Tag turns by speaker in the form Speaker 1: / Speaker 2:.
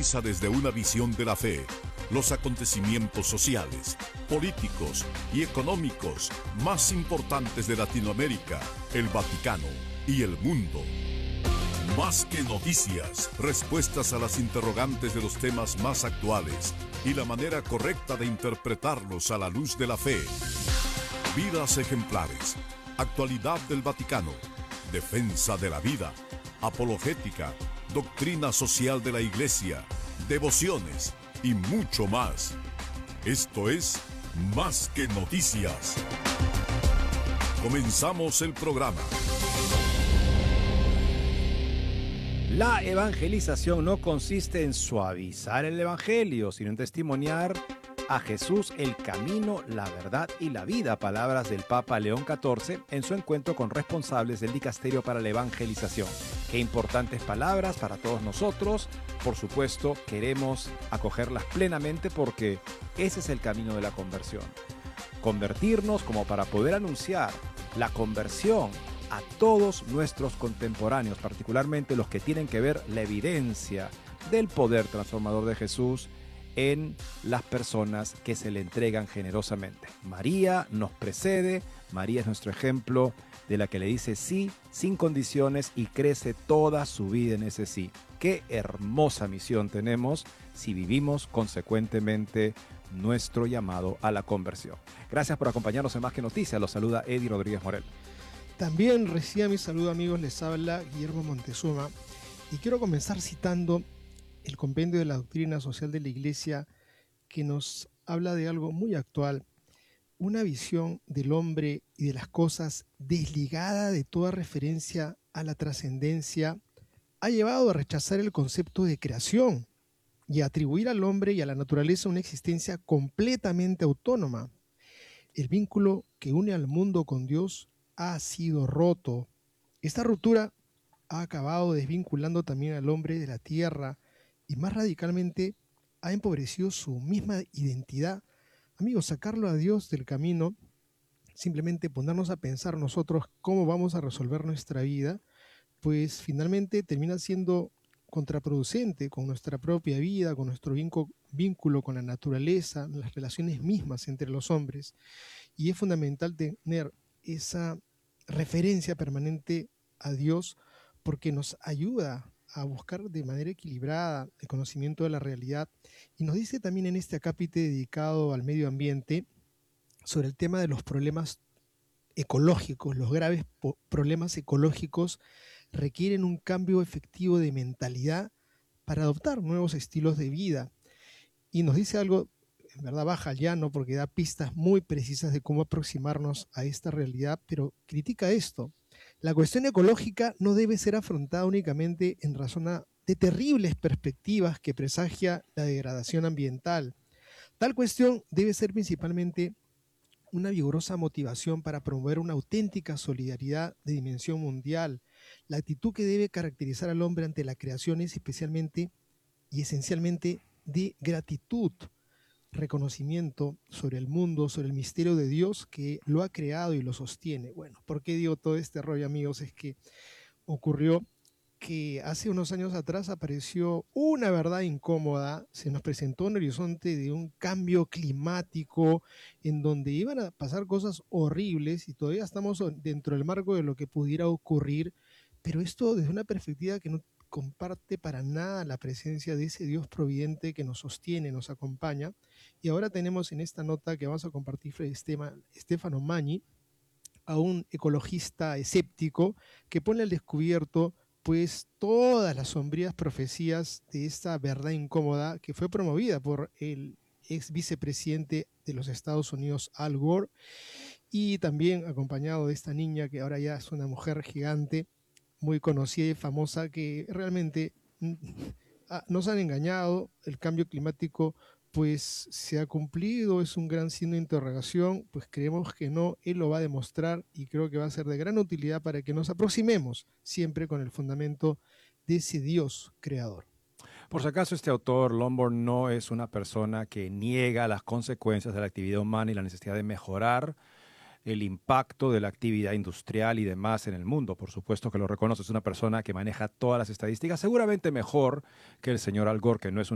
Speaker 1: analiza desde una visión de la fe los acontecimientos sociales, políticos y económicos más importantes de Latinoamérica, el Vaticano y el mundo. Más que noticias, respuestas a las interrogantes de los temas más actuales y la manera correcta de interpretarlos a la luz de la fe. Vidas ejemplares, actualidad del Vaticano, defensa de la vida, apologética, doctrina social de la Iglesia, devociones y mucho más. Esto es Más que Noticias. Comenzamos el programa.
Speaker 2: La evangelización no consiste en suavizar el evangelio, sino en testimoniar a Jesús, el camino, la verdad y la vida, palabras del Papa León XIV en su encuentro con responsables del Dicasterio para la Evangelización. Qué importantes palabras para todos nosotros. Por supuesto, queremos acogerlas plenamente porque ese es el camino de la conversión. Convertirnos como para poder anunciar la conversión a todos nuestros contemporáneos, particularmente los que tienen que ver la evidencia del poder transformador de Jesús en las personas que se le entregan generosamente. María nos precede, María es nuestro ejemplo de la que le dice sí, sin condiciones y crece toda su vida en ese sí. Qué hermosa misión tenemos si vivimos consecuentemente nuestro llamado a la conversión. Gracias por acompañarnos en Más que Noticias. Los saluda Eddie Rodríguez Morel.
Speaker 3: También reciba mi saludo, amigos, les habla Guillermo Montezuma y quiero comenzar citando el Compendio de la Doctrina Social de la Iglesia, que nos habla de algo muy actual, una visión del hombre y de las cosas desligada de toda referencia a la trascendencia, ha llevado a rechazar el concepto de creación y a atribuir al hombre y a la naturaleza una existencia completamente autónoma. El vínculo que une al mundo con Dios ha sido roto. Esta ruptura ha acabado desvinculando también al hombre de la tierra y más radicalmente ha empobrecido su misma identidad. Amigos, sacarlo a Dios del camino, simplemente ponernos a pensar nosotros cómo vamos a resolver nuestra vida, pues finalmente termina siendo contraproducente con nuestra propia vida, con nuestro vínculo con la naturaleza, las relaciones mismas entre los hombres. Y es fundamental tener esa referencia permanente a Dios porque nos ayuda a buscar de manera equilibrada el conocimiento de la realidad. Y nos dice también en este acápite dedicado al medio ambiente sobre el tema de los problemas ecológicos. Los graves problemas ecológicos requieren un cambio efectivo de mentalidad para adoptar nuevos estilos de vida. Y nos dice algo, en verdad baja al llano, porque da pistas muy precisas de cómo aproximarnos a esta realidad, pero critica esto. La cuestión ecológica no debe ser afrontada únicamente en razón de terribles perspectivas que presagia la degradación ambiental. Tal cuestión debe ser principalmente una vigorosa motivación para promover una auténtica solidaridad de dimensión mundial. La actitud que debe caracterizar al hombre ante la creación es especialmente y esencialmente de gratitud, reconocimiento sobre el mundo, sobre el misterio de Dios que lo ha creado y lo sostiene. Bueno, ¿por qué digo todo este rollo, amigos? Es que ocurrió que hace unos años atrás apareció una verdad incómoda, se nos presentó un horizonte de un cambio climático en donde iban a pasar cosas horribles y todavía estamos dentro del marco de lo que pudiera ocurrir, pero esto desde una perspectiva que no comparte para nada la presencia de ese Dios providente que nos sostiene, nos acompaña. Y ahora tenemos en esta nota que vamos a compartir Stefano Magni, a un ecologista escéptico que pone al descubierto pues todas las sombrías profecías de esta verdad incómoda que fue promovida por el ex vicepresidente de los Estados Unidos, Al Gore, y también acompañado de esta niña que ahora ya es una mujer gigante, muy conocida y famosa, que realmente nos han engañado. El cambio climático pues se ha cumplido, es un gran signo de interrogación, pues creemos que no, él lo va a demostrar y creo que va a ser de gran utilidad para que nos aproximemos siempre con el fundamento de ese Dios creador.
Speaker 2: Por si acaso, este autor, Lombard, no es una persona que niega las consecuencias de la actividad humana y la necesidad de mejorar el impacto de la actividad industrial y demás en el mundo. Por supuesto que lo reconoce, es una persona que maneja todas las estadísticas, seguramente mejor que el señor Al Gore, que no es